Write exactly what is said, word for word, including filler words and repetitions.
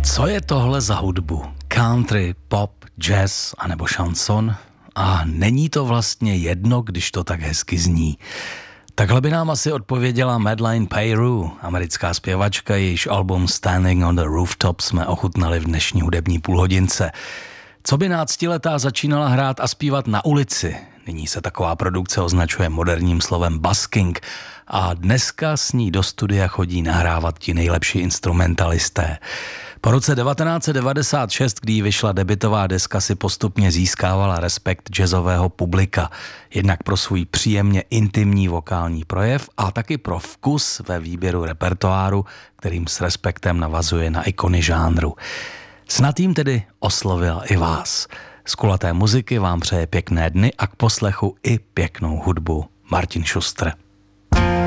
Co je tohle za hudbu? Country, pop, jazz anebo šanson? A není to vlastně jedno, když to tak hezky zní. Takhle by nám asi odpověděla Madeleine Peyroux, americká zpěvačka, jejíž album Standing on the Rooftop jsme ochutnali v dnešní hudební půlhodince. Co by náctiletá začínala hrát a zpívat na ulici? Nyní se taková produkce označuje moderním slovem busking a dneska s ní do studia chodí nahrávat ti nejlepší instrumentalisté. Po roce devatenáct set devadesát šest, kdy vyšla debutová deska, si postupně získávala respekt jazzového publika. Jednak pro svůj příjemně intimní vokální projev a taky pro vkus ve výběru repertoáru, kterým s respektem navazuje na ikony žánru. Snad jim tedy oslovila i vás. Z kulaté muziky vám přeje pěkné dny a k poslechu i pěknou hudbu Martin Šustr.